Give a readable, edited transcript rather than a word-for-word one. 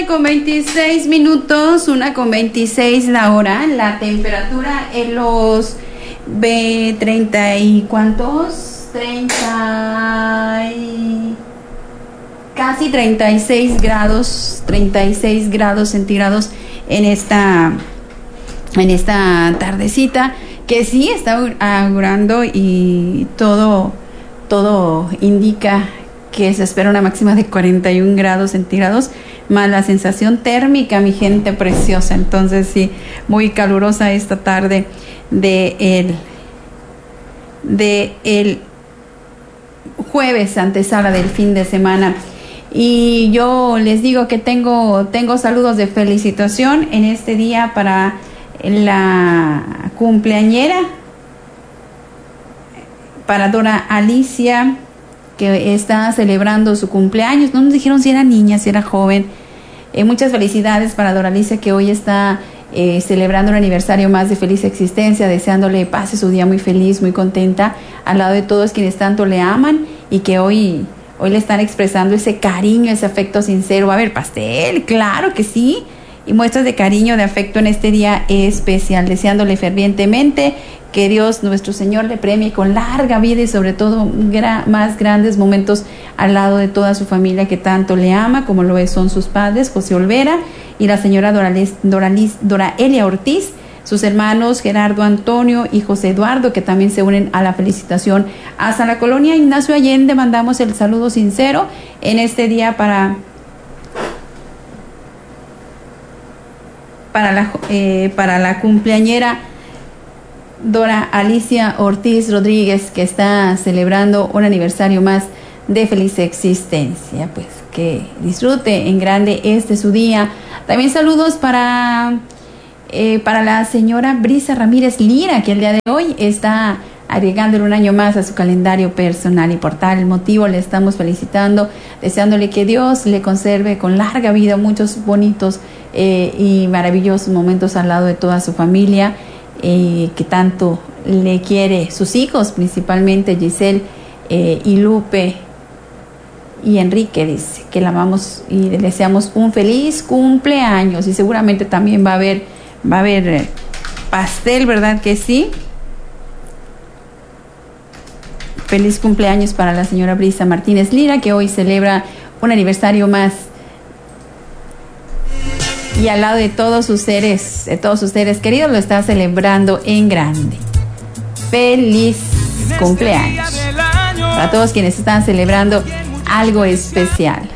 1:26, 1:26 la hora. La temperatura en los 30 y ¿cuántos? 30 y casi 36 grados centígrados en esta tardecita, que sí está augurando, y todo indica que se espera una máxima de 41 grados centígrados, más la sensación térmica, mi gente preciosa. Entonces sí, muy calurosa esta tarde de el jueves, antesala del fin de semana. Y yo les digo que tengo saludos de felicitación en este día para la cumpleañera, para Dora Alicia, que está celebrando su cumpleaños. No nos dijeron si era niña, si era joven. Muchas felicidades para Dora Alicia, que hoy está celebrando un aniversario más de feliz existencia, deseándole pase su día muy feliz, muy contenta, al lado de todos quienes tanto le aman y que hoy le están expresando ese cariño, ese afecto sincero. Va a haber pastel, claro que sí, y muestras de cariño, de afecto en este día especial, deseándole fervientemente que Dios nuestro Señor le premie con larga vida y sobre todo más grandes momentos al lado de toda su familia que tanto le ama, como lo son sus padres, José Olvera y la señora Dora Elia Ortiz, sus hermanos Gerardo Antonio y José Eduardo, que también se unen a la felicitación. Hasta la colonia Ignacio Allende mandamos el saludo sincero en este día para la cumpleañera Dora Alicia Ortiz Rodríguez, que está celebrando un aniversario más de feliz existencia. Pues que disfrute en grande su día. También saludos para la señora Brisa Ramírez Lira, que el día de hoy está agregándole un año más a su calendario personal, y por tal motivo le estamos felicitando, deseándole que Dios le conserve con larga vida muchos bonitos y maravillosos momentos al lado de toda su familia, que tanto le quiere, sus hijos principalmente, Giselle y Lupe y Enrique. Dice que la amamos y le deseamos un feliz cumpleaños, y seguramente también va a haber pastel, ¿verdad que sí? Feliz cumpleaños para la señora Brisa Martínez Lira, que hoy celebra un aniversario más, y al lado de todos sus seres queridos lo está celebrando en grande. Feliz cumpleaños para todos quienes están celebrando algo especial.